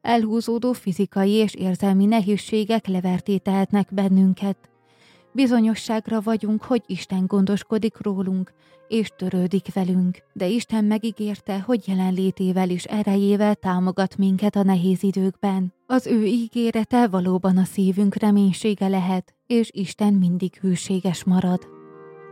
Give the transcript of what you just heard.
Elhúzódó fizikai és érzelmi nehézségek leverté tehetnek bennünket. Bizonyosságra vagyunk, hogy Isten gondoskodik rólunk, és törődik velünk, de Isten megígérte, hogy jelenlétével és erejével támogat minket a nehéz időkben. Az ő ígérete valóban a szívünk reménysége lehet, és Isten mindig hűséges marad.